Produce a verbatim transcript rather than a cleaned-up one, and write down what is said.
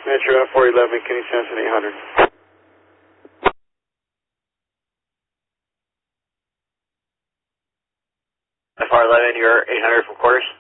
Metro F four eleven, Kenny Sampson eight hundred. F four eleven, you're eight hundred from quarters.